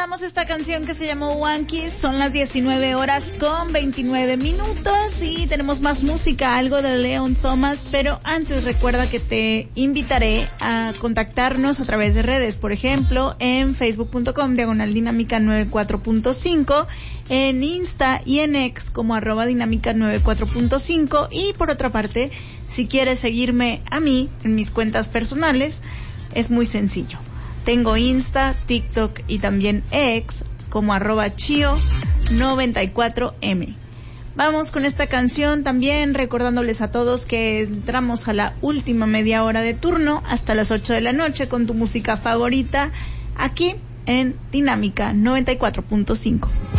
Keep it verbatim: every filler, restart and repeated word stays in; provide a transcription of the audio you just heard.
escuchamos esta canción que se llamó One Kiss. Son las diecinueve horas con veintinueve minutos y tenemos más música, algo de Leon Thomas, pero antes recuerda que te invitaré a contactarnos a través de redes, por ejemplo, en facebook punto com diagonal dinámica noventa y cuatro punto cinco, en Insta y en X como arroba dinámica noventa y cuatro punto cinco, y por otra parte, si quieres seguirme a mí en mis cuentas personales, es muy sencillo. Tengo Insta, TikTok y también X como arroba chio noventa y cuatro eme. Vamos con esta canción también recordándoles a todos que entramos a la última media hora de turno hasta las ocho de la noche con tu música favorita aquí en Dinámica noventa y cuatro punto cinco.